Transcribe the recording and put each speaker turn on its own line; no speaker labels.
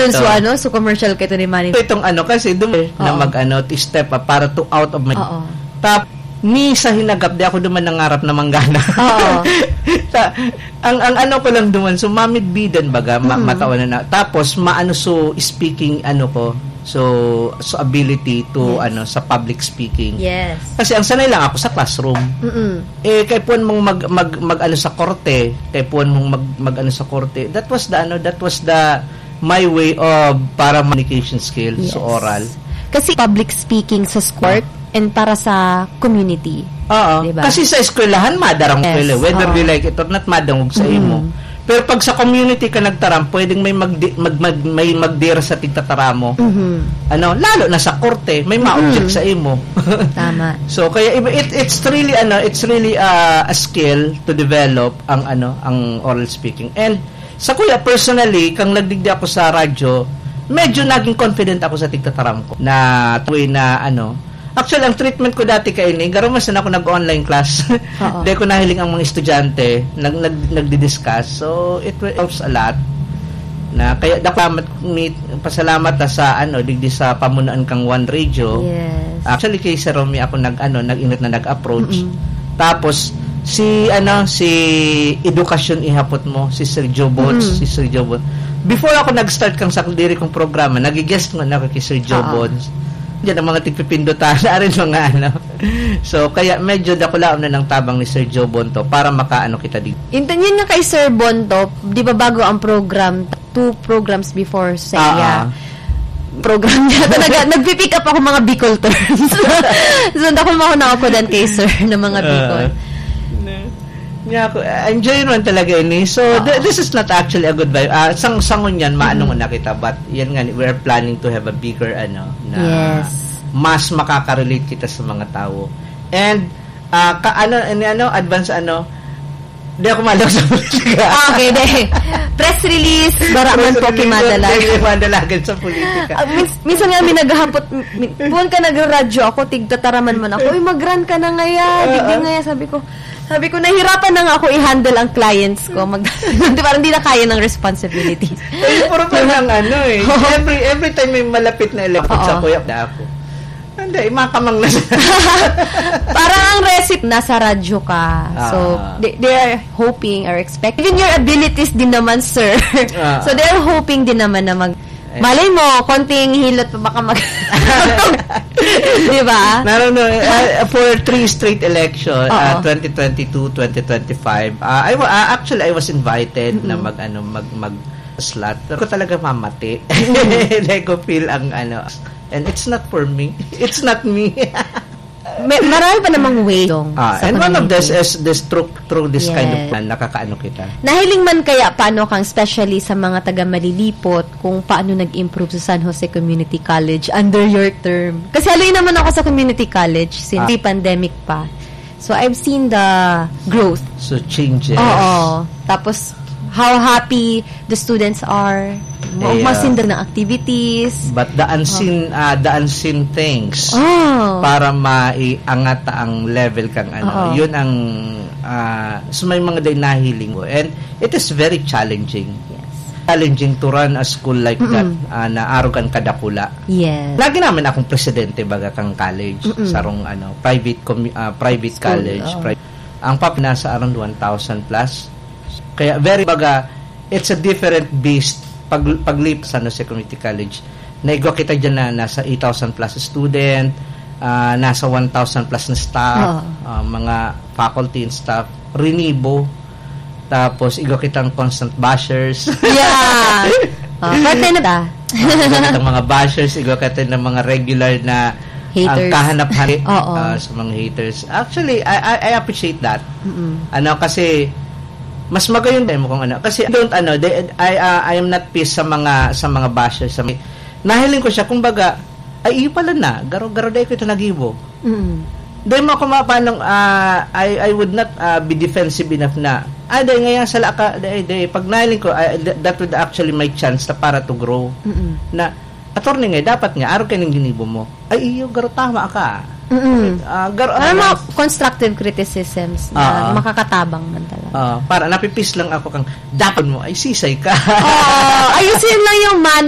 Hangtod so commercial kay ni Manny.
Itong kasi na to step up para to out of my tap ni sa hinagap di ako duman nangarap na manggana. ang ko lang duman so mamid bidan baga matawanan na tapos so speaking ko so ability to sa public speaking.
Yes.
Kasi ang sanay lang ako sa classroom. Kay puan mong mag sa korte, kay puan mong mag sa korte. That was the my way of para communication skills, so oral.
Kasi public speaking sa court and para sa community.
Diba? Kasi sa eskwelahan madarang whether we like it or not madangog sa imo. Pero pag sa community ka nagtaram, pwedeng may magdira sa tigtatara mo. Lalo na sa korte, may ma-object sa imo.
Tama.
So kaya it's really a skill to develop ang oral speaking. And sa kuya personally, kang nagdigdi ako sa radyo, medyo naging confident ako sa tigtataram ko na tuwi na actually, ang treatment ko dati kay ini, garumasan ako nag-online class. Dahil ko nahiling ang mga estudyante, nagdi-discuss. So, it helps a lot. Na, kaya, pasalamat na sa, digdi sa pamunaan kang One Radio.
Yes.
Actually, kay Sir Romy ako nag-ingat na nag-approach. Tapos, si edukasyon ihapot mo, si Sir Joe Bones, Before ako nag-start kang sakdiri kong programa, nag-guest nga na kay Sir Joe Bones. Diyan ang mga tigpipindutan na rin mga So, kaya medyo dakulaon na ng tabang ni Sir Joe Bonto para makaano kita dito.
Yun nga kay Sir Bonto, di ba bago ang program, 2 programs before sa program niya. Nagpipick up ako mga Bicol terms. So, ako dan kay Sir ng mga Bicol.
Enjoy naman talaga ini. So, this is not actually a good vibe. Sangon yan, maano mo nakita. But, yan nga, we're planning to have a bigger, mas makaka-relate kita sa mga tao. And, advance, di ako malaw sa politika.
Okay, press release, baraman po
kimadalagan sa politika.
Minsan nga, naghahapot, buwan ka nag-radyo ako, tigtataraman man ako, mag-run ka na ngaya, digdi ngaya, sabi ko, nahirapan na nga ako i-handle ang clients ko. Parang hindi na kaya ng responsibilities.
Puro pa lang every time may malapit na elected sa kuya na ako. Hindi, makamang na siya.
Parang ang recipe, nasa radyo ka. So, they are hoping or expecting. Even your abilities din naman, sir. So, they are hoping din naman na malay mo, konting hilot pa baka di ba?
No. For 3 straight election, 2022, 2025, I was invited na mag slot. Pero ko talaga mamati. Like ko feel ang and it's not for me. It's not me.
Marami pa namang way
and one of this is this through this kind of nakakaano kita.
Nahiling man kaya paano kang especially sa mga taga Malilipot kung paano nag-improve sa San Jose Community College under your term? Kasi haloy naman ako sa community college since pandemic pa. So I've seen the growth.
So changes.
Tapos how happy the students are. Masinda ng activities.
But the unseen things para maiangat ang level kang yun ang so may mga day nahiling ko. And it is very challenging.
Yes.
Challenging to run a school like that na arugan kadakula.
Yes.
Lagi namin akong presidente baga kang college sarong private college. Ang pap nasa around 1,000 plus. Kaya very baga it's a different beast paglip sa San Jose Community College. Naigwa kita dyan na nasa 8,000 plus student, nasa 1,000 plus na staff, mga faculty and staff, renibo, tapos igwa kitang constant bashers.
Yeah! Pati na ta.
Igwa kitang mga bashers, igwa kita ng mga regular na
haters.
Ang kahanap-hanap sa mga haters. Actually, I appreciate that. Kasi mas magayon din mo kung kasi I am not pissed sa mga bashers nahiling ko siya kumbaga iyo pala na garo dai ko ito nagibo dai mo ko paano I would not be defensive enough na dai ngayon sala ka dai pag nahiling ko that would actually my chance na para to grow na attorney nga dapat nga araw kaning ginibo mo iyo garo tama ka.
Constructive criticisms na makakatabang man talaga.
Para napipis lang ako kang dapat mo ay sisay ka.
Ayusin lang yung manner